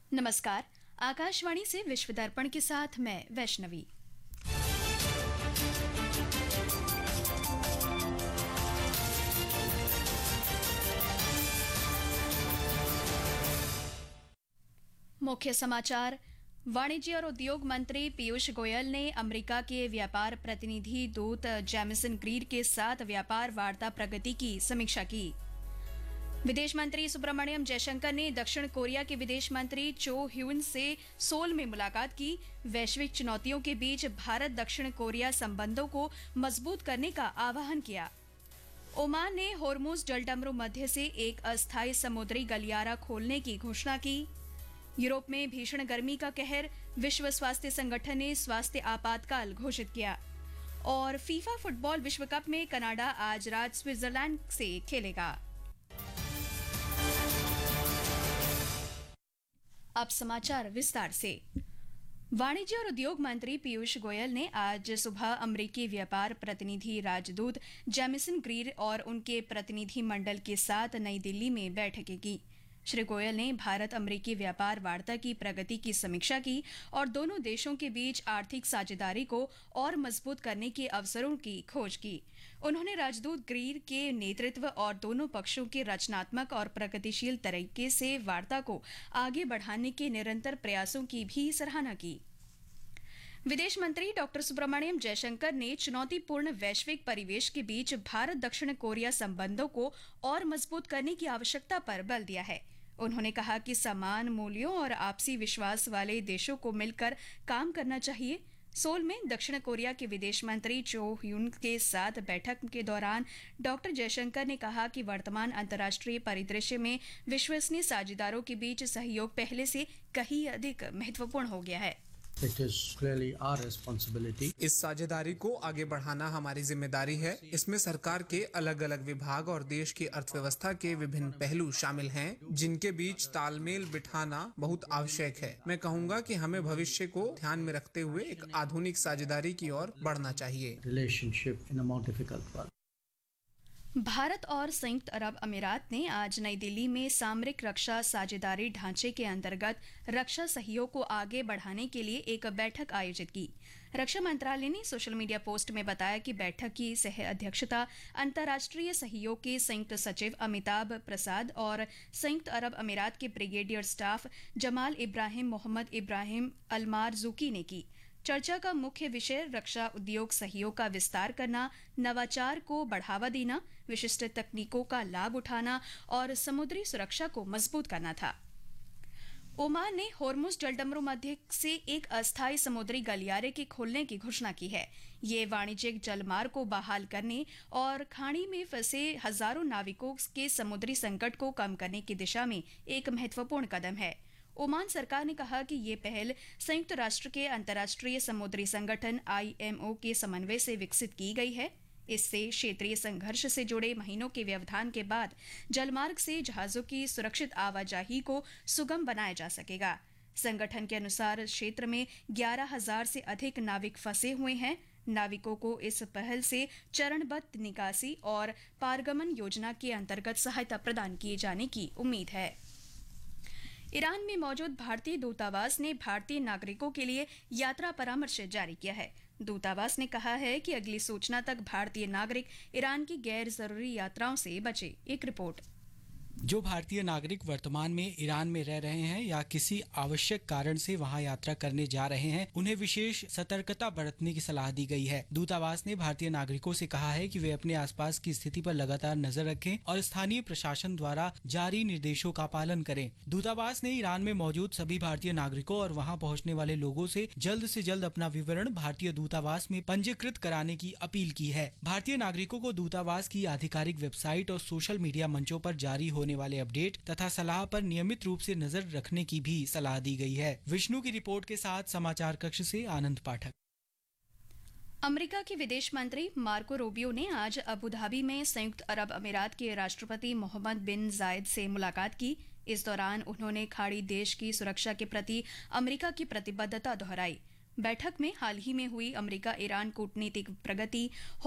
नमस्कार। आकाशवाणी से विश्व दर्पण के साथ मैं वैष्णवी। मुख्य समाचार। वाणिज्य और उद्योग मंत्री पीयूष गोयल ने अमेरिका के व्यापार प्रतिनिधि दूत जेमिसन ग्रीर के साथ व्यापार वार्ता प्रगति की समीक्षा की। विदेश मंत्री सुब्रमण्यम जयशंकर ने दक्षिण कोरिया के विदेश मंत्री चो ह्यून से सोल में मुलाकात की। वैश्विक चुनौतियों के बीच भारत दक्षिण कोरिया संबंधों को मजबूत करने का आह्वान किया। ओमान ने होर्मुज जलडमरू मध्य से एक अस्थायी समुद्री गलियारा खोलने की घोषणा की। यूरोप में भीषण गर्मी का कहर, विश्व स्वास्थ्य संगठन ने स्वास्थ्य आपातकाल घोषित किया। और फीफा फुटबॉल विश्व कप में कनाडा आज रात स्विट्जरलैंड से खेलेगा। अब समाचार विस्तार से। वाणिज्य और उद्योग मंत्री पीयूष गोयल ने आज सुबह अमेरिकी व्यापार प्रतिनिधि राजदूत जेमिसन ग्रीर और उनके प्रतिनिधि मंडल के साथ नई दिल्ली में बैठकें की। श्री गोयल ने भारत अमेरिकी व्यापार वार्ता की प्रगति की समीक्षा की और दोनों देशों के बीच आर्थिक साझेदारी को और मजबूत करने के अवसरों की खोज की। उन्होंने राजदूत ग्रीर के नेतृत्व और दोनों पक्षों के रचनात्मक और प्रगतिशील तरीके से वार्ता को आगे बढ़ाने के निरंतर प्रयासों की भी सराहना की। विदेश मंत्री डॉक्टर सुब्रमण्यम जयशंकर ने चुनौतीपूर्ण वैश्विक परिवेश के बीच भारत दक्षिण कोरिया संबंधों को और मजबूत करने की आवश्यकता पर बल दिया है। उन्होंने कहा कि समान मूल्यों और आपसी विश्वास वाले देशों को मिलकर काम करना चाहिए। सोल में दक्षिण कोरिया के विदेश मंत्री चो ह्यून के साथ बैठक के दौरान डॉक्टर जयशंकर ने कहा कि वर्तमान अंतर्राष्ट्रीय परिदृश्य में विश्वसनीय साझेदारों के बीच सहयोग पहले से कहीं अधिक महत्वपूर्ण हो गया है। It is clearly our responsibility. इस साझेदारी को आगे बढ़ाना हमारी जिम्मेदारी है। इसमें सरकार के अलग अलग विभाग और देश की अर्थव्यवस्था के विभिन्न पहलू शामिल हैं, जिनके बीच तालमेल बिठाना बहुत आवश्यक है। मैं कहूँगा कि हमें भविष्य को ध्यान में रखते हुए एक आधुनिक साझेदारी की ओर बढ़ना चाहिए। Relationship in a more difficult world. Bharat और संयुक्त अरब अमीरात ने आज नई दिल्ली में सामरिक रक्षा साझेदारी ढांचे के अंतर्गत रक्षा सहयोग को आगे बढ़ाने के लिए एक बैठक आयोजित की। रक्षा मंत्रालय ने सोशल मीडिया पोस्ट में बताया कि बैठक की सह अध्यक्षता अंतर्राष्ट्रीय सहयोग के संयुक्त सचिव अमिताभ प्रसाद और संयुक्त अरब अमीरात के ब्रिगेडियर स्टाफ जमाल इब्राहिम मोहम्मद इब्राहिम अलमारजुकी ने की। चर्चा का मुख्य विषय रक्षा उद्योग सहयोग का विस्तार करना, नवाचार को बढ़ावा देना, विशिष्ट तकनीकों का लाभ उठाना और समुद्री सुरक्षा को मजबूत करना था। ओमान ने होर्मुज जलडमरू मध्य से एक अस्थायी समुद्री गलियारे के खोलने की घोषणा की है। ये वाणिज्यिक जलमार्ग को बहाल करने और खाड़ी में फंसे हजारों नाविकों के समुद्री संकट को कम करने की दिशा में एक महत्वपूर्ण कदम है। ओमान सरकार ने कहा कि ये पहल संयुक्त राष्ट्र के अंतर्राष्ट्रीय समुद्री संगठन IMO के समन्वय से विकसित की गई है। इससे क्षेत्रीय संघर्ष से जुड़े महीनों के व्यवधान के बाद जलमार्ग से जहाजों की सुरक्षित आवाजाही को सुगम बनाया जा सकेगा। संगठन के अनुसार क्षेत्र में 11,000 से अधिक नाविक फंसे हुए हैं। नाविकों को इस पहल से चरणबद्ध निकासी और पारगमन योजना के अंतर्गत सहायता प्रदान किए जाने की उम्मीद है। ईरान में मौजूद भारतीय दूतावास ने भारतीय नागरिकों के लिए यात्रा परामर्श जारी किया है। दूतावास ने कहा है कि अगली सूचना तक भारतीय नागरिक ईरान की गैर जरूरी यात्राओं से बचे। एक रिपोर्ट। जो भारतीय नागरिक वर्तमान में ईरान में रह रहे हैं या किसी आवश्यक कारण से वहां यात्रा करने जा रहे हैं, उन्हें विशेष सतर्कता बरतने की सलाह दी गई है। दूतावास ने भारतीय नागरिकों से कहा है कि वे अपने आसपास की स्थिति पर लगातार नजर रखें और स्थानीय प्रशासन द्वारा जारी निर्देशों का पालन करें। दूतावास ने ईरान में मौजूद सभी भारतीय नागरिकों और वहां पहुंचने वाले लोगों से जल्द अपना विवरण भारतीय दूतावास में पंजीकृत कराने की अपील की है। भारतीय नागरिकों को दूतावास की आधिकारिक वेबसाइट और सोशल मीडिया मंचों पर जारी होने वाले अपडेट तथा सलाह पर नियमित रूप से नजर रखने की भी सलाह दी गई है। विष्णु की रिपोर्ट के साथ समाचार कक्ष से आनंद पाठक। अमेरिका के विदेश मंत्री मार्को रूबियो ने आज अबू धाबी में संयुक्त अरब अमीरात के राष्ट्रपति मोहम्मद बिन जायद से मुलाकात की। इस दौरान उन्होंने खाड़ी देश की सुरक्षा के प्रति अमेरिका की प्रतिबद्धता दोहराई। बैठक में हाल ही में हुई अमेरिका ईरान कूटनीतिक प्रगति,